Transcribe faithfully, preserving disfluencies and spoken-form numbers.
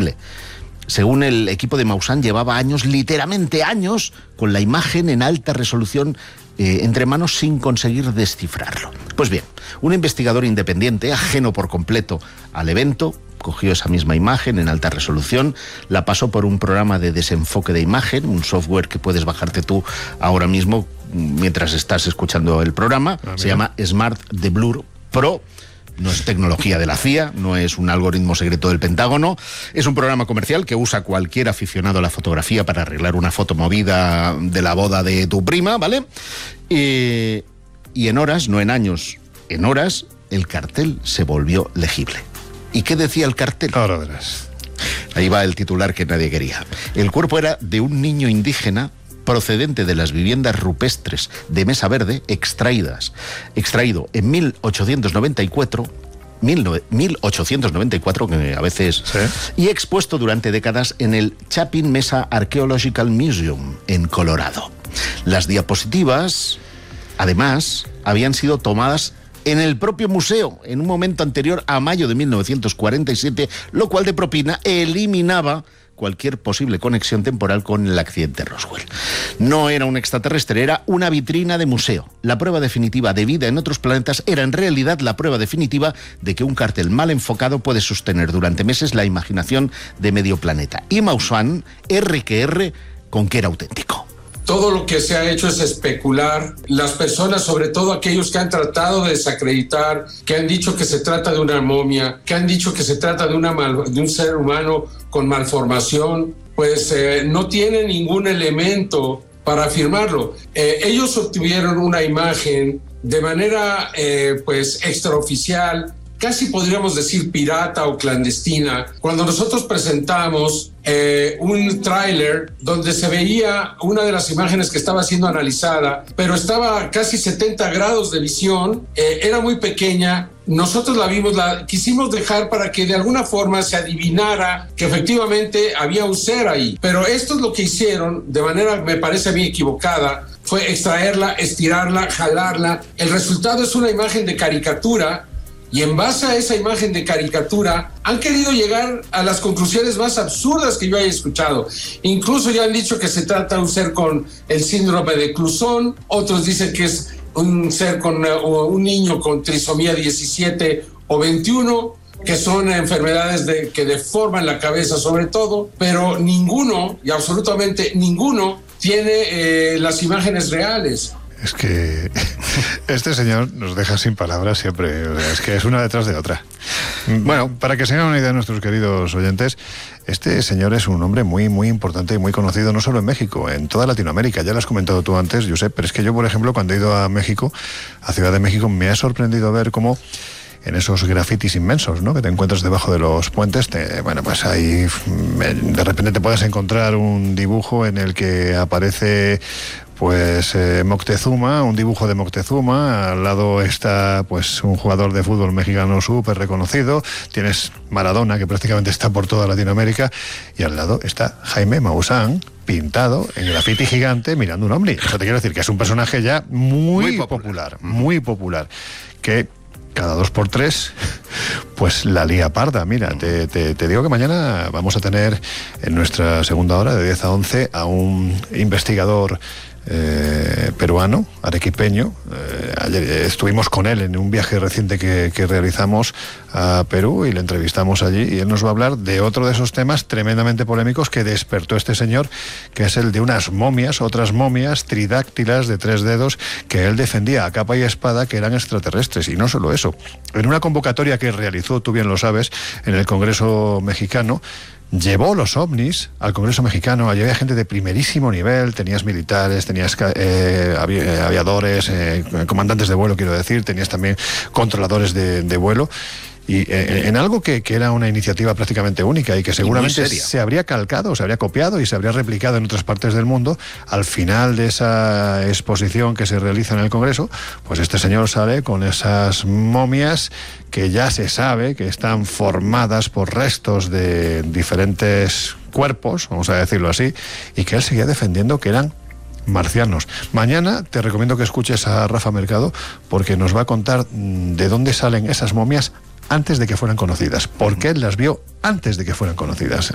legible. Según el equipo de Maussan, llevaba años, literalmente años, con la imagen en alta resolución eh, entre manos sin conseguir descifrarlo. Pues bien, un investigador independiente, ajeno por completo al evento, cogió esa misma imagen en alta resolución, la pasó por un programa de desenfoque de imagen, un software que puedes bajarte tú ahora mismo mientras estás escuchando el programa. Ah, se llama Smart Deblur Pro. No es tecnología de la C I A, no es un algoritmo secreto del Pentágono, es un programa comercial que usa cualquier aficionado a la fotografía para arreglar una foto movida de la boda de tu prima, ¿vale? Y, y en horas, no en años, en horas, el cartel se volvió legible. ¿Y qué decía el cartel? Ahora verás. Ahí va el titular que nadie quería. El cuerpo era de un niño indígena procedente de las viviendas rupestres de Mesa Verde, extraídas, extraído en mil ochocientos noventa y cuatro, mil ochocientos noventa y cuatro, que a veces, ¿sí?, y expuesto durante décadas en el Chapin Mesa Archaeological Museum, en Colorado. Las diapositivas, además, habían sido tomadas en el propio museo, en un momento anterior a mayo de mil novecientos cuarenta y siete, lo cual de propina eliminaba cualquier posible conexión temporal con el accidente Roswell. No era un extraterrestre, era una vitrina de museo. La prueba definitiva de vida en otros planetas era en realidad la prueba definitiva de que un cartel mal enfocado puede sostener durante meses la imaginación de medio planeta. Y Maussan, R que R, con que era auténtico. Todo lo que se ha hecho es especular. Las personas, sobre todo aquellos que han tratado de desacreditar, que han dicho que se trata de una momia, que han dicho que se trata de, una mal, de un ser humano con malformación, pues eh, no tienen ningún elemento para afirmarlo. Eh, ellos obtuvieron una imagen de manera eh, pues extraoficial, casi podríamos decir pirata o clandestina, cuando nosotros presentamos eh, un tráiler donde se veía una de las imágenes que estaba siendo analizada, pero estaba a casi setenta grados de visión, eh, era muy pequeña. Nosotros la vimos, la quisimos dejar para que de alguna forma se adivinara que efectivamente había un ser ahí. Pero esto es lo que hicieron, de manera, me parece a mí, equivocada, fue extraerla, estirarla, jalarla. El resultado es una imagen de caricatura. Y en base a esa imagen de caricatura han querido llegar a las conclusiones más absurdas que yo haya escuchado. Incluso ya han dicho que se trata de un ser con el síndrome de Clouzon, otros dicen que es un ser con uh, un niño con trisomía diecisiete o veintiuno, que son enfermedades de, que deforman la cabeza sobre todo, pero ninguno, y absolutamente ninguno, tiene eh, las imágenes reales. Es que este señor nos deja sin palabras siempre, es que es una detrás de otra. Bueno, para que se hagan una idea nuestros queridos oyentes, este señor es un hombre muy, muy importante y muy conocido, no solo en México, en toda Latinoamérica. Ya lo has comentado tú antes, Josep, pero es que yo, por ejemplo, cuando he ido a México, a Ciudad de México, me ha sorprendido ver cómo en esos grafitis inmensos, ¿no?, que te encuentras debajo de los puentes, te, bueno, pues ahí de repente te puedes encontrar un dibujo en el que aparece pues eh, Moctezuma, un dibujo de Moctezuma, al lado está pues un jugador de fútbol mexicano súper reconocido, tienes Maradona, que prácticamente está por toda Latinoamérica, y al lado está Jaime Maussan, pintado en grafiti gigante mirando un ovni. O sea, te quiero decir que es un personaje ya muy, muy popular, popular, muy popular, que cada dos por tres, pues la lía parda. Mira, te, te, te digo que mañana vamos a tener en nuestra segunda hora, de diez a once, a un investigador Eh, peruano, arequipeño. Eh, ayer estuvimos con él en un viaje reciente que, que realizamos a Perú y le entrevistamos allí, y él nos va a hablar de otro de esos temas tremendamente polémicos que despertó este señor, que es el de unas momias, otras momias tridáctilas de tres dedos que él defendía a capa y espada que eran extraterrestres. Y no solo eso, en una convocatoria que realizó, tú bien lo sabes, en el Congreso mexicano, llevó los ovnis al Congreso mexicano. Allí había gente de primerísimo nivel, tenías militares, tenías eh, avi aviadores, eh, comandantes de vuelo, quiero decir, tenías también controladores de, de vuelo. Y eh, en algo que, que era una iniciativa prácticamente única y que seguramente y se habría calcado, se habría copiado y se habría replicado en otras partes del mundo, al final de esa exposición que se realiza en el Congreso, pues este señor sale con esas momias que ya se sabe que están formadas por restos de diferentes cuerpos, vamos a decirlo así, y que él seguía defendiendo que eran marcianos. Mañana te recomiendo que escuches a Rafa Mercado, porque nos va a contar de dónde salen esas momias antes de que fueran conocidas, porque él las vio antes de que fueran conocidas.